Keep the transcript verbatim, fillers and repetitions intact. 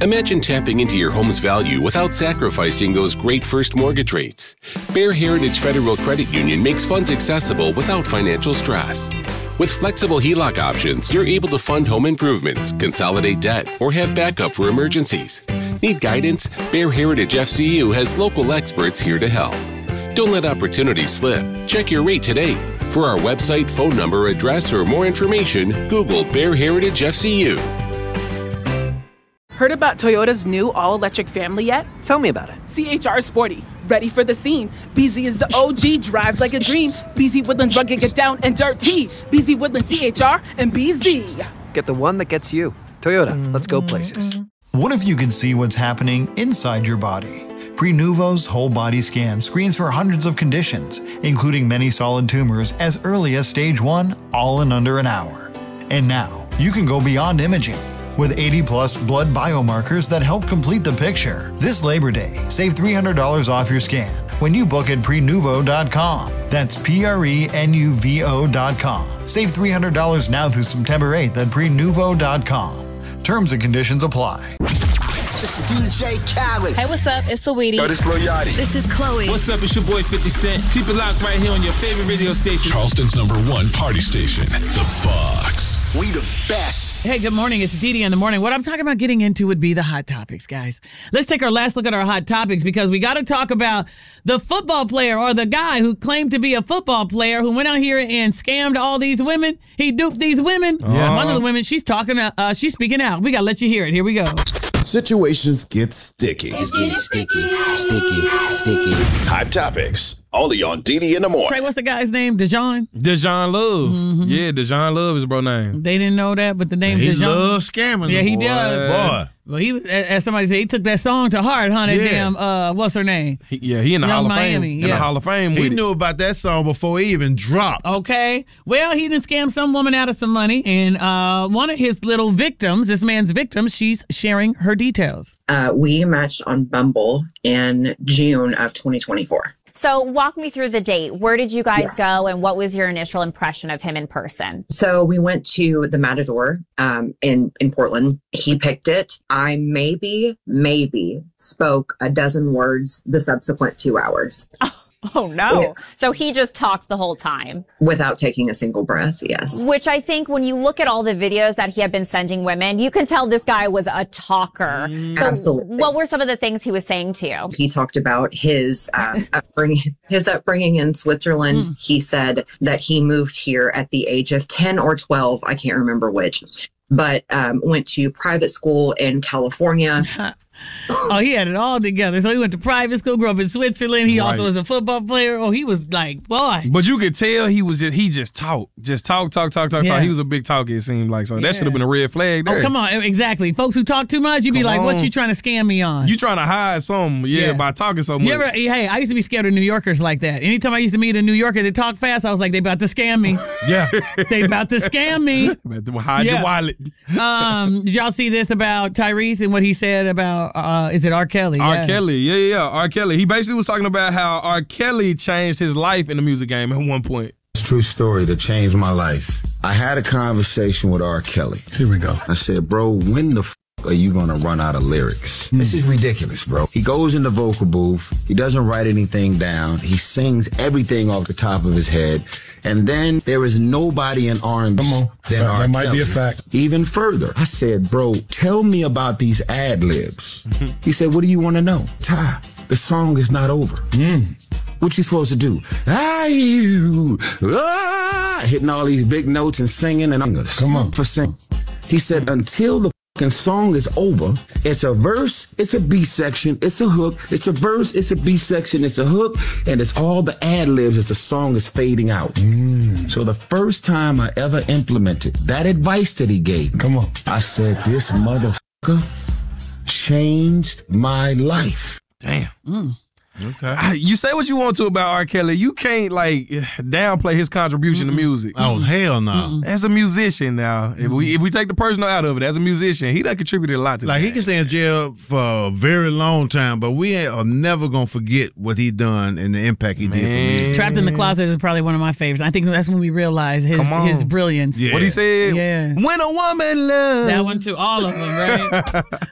Imagine tapping into your home's value without sacrificing those great first mortgage rates. Bear Heritage Federal Credit Union makes funds accessible without financial stress. With flexible H E L O C options, you're able to fund home improvements, consolidate debt, or have backup for emergencies. Need guidance? Bear Heritage F C U has local experts here to help. Don't let opportunities slip. Check your rate today. For our website, phone number, address, or more information, Google Bear Heritage F C U. Heard about Toyota's new all-electric family yet? Tell me about it. C H R Sporty, ready for the scene. B Z is the O G, drives like a dream. B Z Woodlands rugged, get down and dirty. B Z Woodlands C H R and B Z. Get the one that gets you. Toyota, let's go places. What if you could see what's happening inside your body? Prenuvo's whole body scan screens for hundreds of conditions, including many solid tumors as early as stage one, all in under an hour. And now, you can go beyond imaging. With eighty plus blood biomarkers that help complete the picture. This Labor Day, save three hundred dollars off your scan when you book at prenuvo dot com. That's P R E N U V O dot com. Save three hundred dollars now through September eighth at prenuvo dot com. Terms and conditions apply. This is D J Khaled. Hey, what's up? It's Saweetie. Yo, this Lil Yachty. This is Chloe. What's up? It's your boy fifty Cent. Keep it locked right here on your favorite radio station. Charleston's number one party station, The Fox. We the best. Hey, good morning. It's Dee Dee in the morning. What I'm talking about getting into would be the hot topics, guys. Let's take our last look at our hot topics because we got to talk about the football player or the guy who claimed to be a football player who went out here and scammed all these women. He duped these women. Yeah. One of the women, she's talking, uh, she's speaking out. We got to let you hear it. Here we go. Situations get sticky. It's getting sticky, sticky, sticky. Hot topics. Only on D D in the morning. Trey, what's the guy's name? Dejon? Dejon Love. Mm-hmm. Yeah, Dejon Love is bro name. They didn't know that, but the name he Dejon. He loves scamming. Yeah, he boy. does. Boy. Well, he, as somebody said, he took that song to heart, huh? That Yeah. damn, uh, what's her name? He, yeah, he in the Young Hall of Miami, Fame. yeah. In the Hall of Fame with He it. knew about that song before he even dropped. Okay. Well, he didn't scam some woman out of some money, and uh, one of his little victims, this man's victim, she's sharing her details. Uh, we matched on Bumble in June of twenty twenty-four. So walk me through the date. Where did you guys Yes. go, and what was your initial impression of him in person? So we went to the Matador um, in, in Portland. He picked it. I maybe, maybe spoke a dozen words the subsequent two hours. Oh, no. Yeah. So he just talked the whole time. Without taking a single breath, yes. Which I think when you look at all the videos that he had been sending women, you can tell this guy was a talker. Mm, so absolutely. What were some of the things he was saying to you? He talked about his uh, upbringing, his upbringing in Switzerland. Mm. He said that he moved here at the age of ten or twelve. I can't remember which, but um, went to private school in California. Oh, he had it all together. So he went to private school, grew up in Switzerland. He Right. also was a football player. Oh, he was like, boy. But you could tell he was just he just talk, just talk, talk, talk, talk, Yeah. talk. He was a big talker. It seemed like so. Yeah. That should have been a red flag there. Oh, come on. Exactly. Folks who talk too much, you be Come like, what on. you trying to scam me on? You trying to hide something, yeah, Yeah. by talking so much. You ever, hey, I used to be scared of New Yorkers like that. Anytime I used to meet a New Yorker that talked fast, I was like, they about to scam me. Yeah. They about to scam me. Hide Yeah. your wallet. Um, did y'all see this about Tyrese and what he said about, uh, is it R. Kelly? R. Yeah. Kelly, yeah, yeah, yeah, R. Kelly. He basically was talking about how R. Kelly changed his life in the music game at one point. It's a true story that changed my life. I had a conversation with R. Kelly. Here we go. I said, bro, when the f are you gonna run out of lyrics? This is ridiculous, bro. He goes in the vocal booth. He doesn't write anything down. He sings everything off the top of his head. And then there is nobody in R and B Come on. than That- R. that might Kelly. be a fact. Even further, I said, bro, tell me about these ad libs. He said, what do you want to know? Ty, the song is not over. What you supposed to do? Ah, you, ah, hitting all these big notes and singing and I'm come on for sing. He said, until the fucking song is over, it's a verse, it's a B section, it's a hook, it's a verse, it's a B section, it's a hook, and it's all the ad libs as the song is fading out. So the first time I ever implemented that advice that he gave me, Come on. I said, this motherfucker changed my life. Damn. Mm. Okay. I, you say what you want to about R. Kelly. You can't like downplay his contribution to music. Oh, hell no. Mm-mm. As a musician now, if we if we take the personal out of it, as a musician, he done contributed a lot to Like, that. he can stay in jail for a very long time, but we ain't, are never going to forget what he done and the impact he did for music. Trapped in the Closet is probably one of my favorites. I think that's when we realized his Come on. his brilliance. Yeah. What he said? Yeah. When a woman loves. That one too. All of them, right?